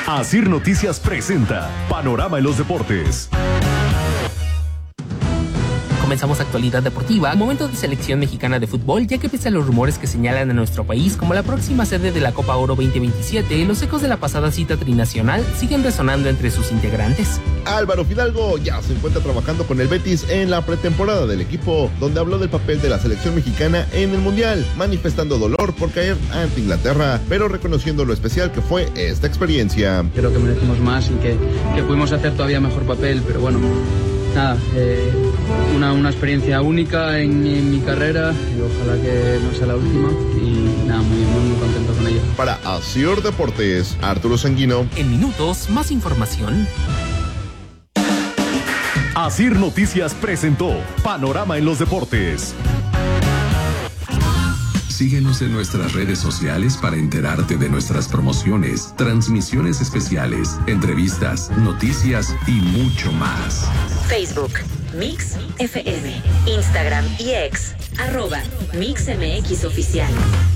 Asir Noticias presenta Panorama en los Deportes. Comenzamos actualidad deportiva, momento de selección mexicana de fútbol, ya que pese a los rumores que señalan a nuestro país como la próxima sede de la Copa Oro 2027, los ecos de la pasada cita trinacional siguen resonando entre sus integrantes. Álvaro Fidalgo ya se encuentra trabajando con el Betis en la pretemporada del equipo, donde habló del papel de la selección mexicana en el Mundial, manifestando dolor por caer ante Inglaterra, pero reconociendo lo especial que fue esta experiencia. Creo que merecimos más y que pudimos hacer todavía mejor papel, pero bueno, nada, una experiencia única en mi carrera y ojalá que no sea la última y nada, muy contento con ello. Para Asir Deportes, Arturo Sanguino. En minutos, más información. Asir Noticias presentó Panorama en los Deportes. Síguenos en nuestras redes sociales para enterarte de nuestras promociones, transmisiones especiales, entrevistas, noticias y mucho más. Facebook, Mix FM, Instagram y X, @MixMX Oficial.